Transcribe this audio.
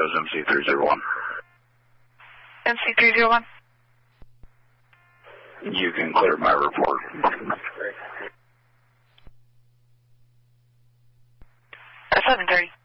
shows MC301. MC301. You can clear my report. 7:30.